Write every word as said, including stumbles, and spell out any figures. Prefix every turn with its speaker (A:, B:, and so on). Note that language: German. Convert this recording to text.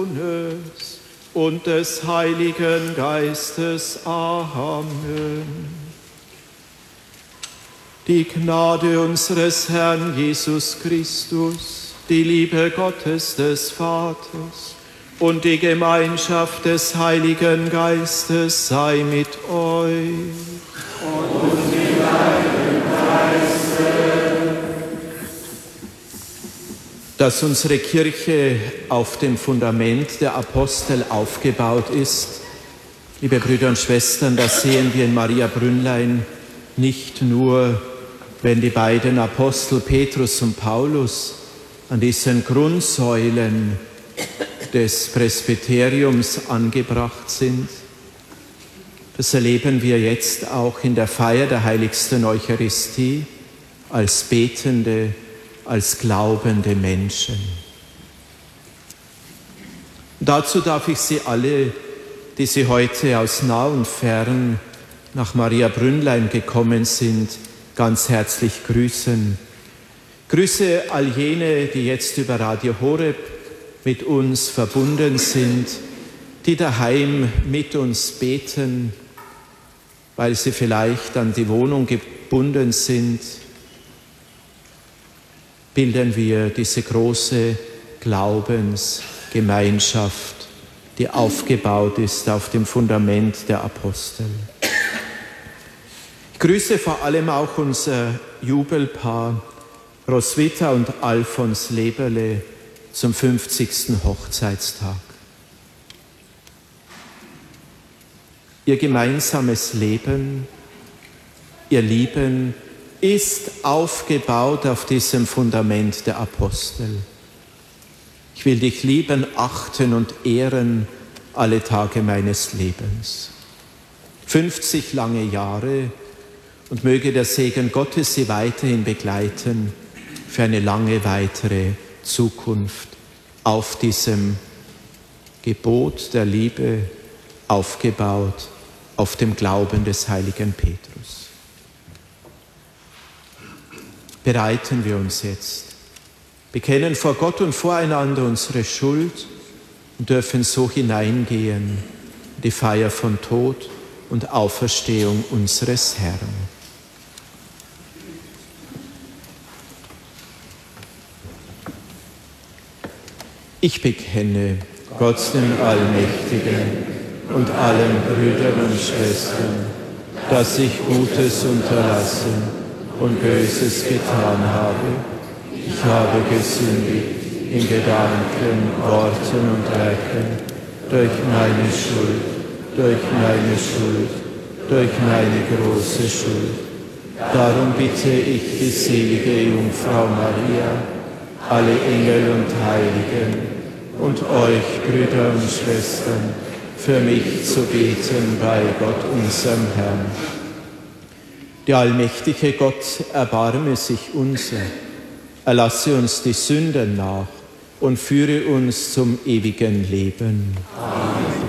A: und des Heiligen Geistes. Amen. Die Gnade unseres Herrn Jesus Christus, die Liebe Gottes des Vaters und die Gemeinschaft des Heiligen Geistes sei mit euch. Und mit deinem Geiste. Dass unsere Kirche auf dem Fundament der Apostel aufgebaut ist, liebe Brüder und Schwestern, das sehen wir in Maria Brünnlein nicht nur, wenn die beiden Apostel Petrus und Paulus an diesen Grundsäulen des Presbyteriums angebracht sind. Das erleben wir jetzt auch in der Feier der heiligsten Eucharistie als betende, als glaubende Menschen. Dazu darf ich Sie alle, die Sie heute aus nah und fern nach Maria Brünnlein gekommen sind, ganz herzlich grüßen. Grüße all jene, die jetzt über Radio Horeb mit uns verbunden sind, die daheim mit uns beten, weil sie vielleicht an die Wohnung gebunden sind, bilden wir diese große Glaubensgemeinschaft, die aufgebaut ist auf dem Fundament der Apostel. Ich grüße vor allem auch unser Jubelpaar Roswitha und Alfons Leberle zum fünfzigsten Hochzeitstag. Ihr gemeinsames Leben, ihr Lieben ist aufgebaut auf diesem Fundament der Apostel. Ich will dich lieben, achten und ehren alle Tage meines Lebens. fünfzig lange Jahre und möge der Segen Gottes sie weiterhin begleiten für eine lange weitere Zukunft auf diesem Gebot der Liebe, aufgebaut auf dem Glauben des heiligen Petrus. Bereiten wir uns jetzt, bekennen vor Gott und voreinander unsere Schuld und dürfen so hineingehen in die Feier von Tod und Auferstehung unseres Herrn. Ich bekenne Gott den Allmächtigen und allen Brüdern und Schwestern, dass ich Gutes unterlassen und Böses getan habe. Ich habe gesündigt in Gedanken, Worten und Werken, durch meine Schuld, durch meine Schuld, durch meine große Schuld. Darum bitte ich die selige Jungfrau Maria, alle Engel und Heiligen und euch, Brüder und Schwestern, für mich zu beten bei Gott, unserem Herrn. Der allmächtige Gott erbarme sich unser, erlasse uns die Sünden nach und führe uns zum ewigen Leben. Amen.